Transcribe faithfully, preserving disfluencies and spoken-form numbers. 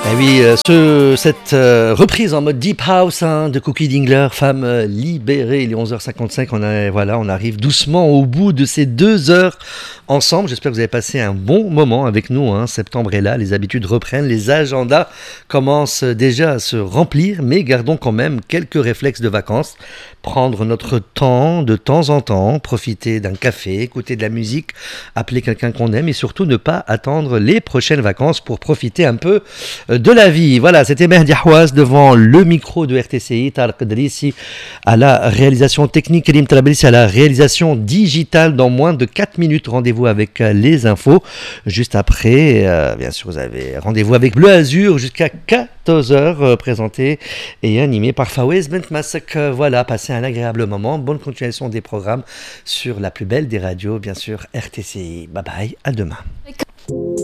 Et oui, euh, ce, cette euh, reprise en mode Deep House hein, de Cookie Dingler, femme euh, libérée, il est onze heures cinquante-cinq, on, a, voilà, on arrive doucement au bout de ces deux heures ensemble. J'espère que vous avez passé un bon moment avec nous, hein. Septembre est là, les habitudes reprennent, les agendas commencent déjà à se remplir, mais gardons quand même quelques réflexes de vacances. Prendre notre temps de temps en temps, profiter d'un café, écouter de la musique, appeler quelqu'un qu'on aime et surtout ne pas attendre les prochaines vacances pour profiter un peu de la vie. Voilà, c'était Mehdi Ahouaz devant le micro de R T C I, Tarek Drissi à la réalisation technique, Elim Trabelsi à la réalisation digitale. Dans moins de quatre minutes, rendez-vous avec les infos. Juste après, euh, bien sûr, vous avez rendez-vous avec Bleu Azur jusqu'à quatorze heures, euh, présenté et animé par Fawez Bentmasek. Voilà, passez un agréable moment. Bonne continuation des programmes sur la plus belle des radios, bien sûr, R T C I. Bye bye, à demain.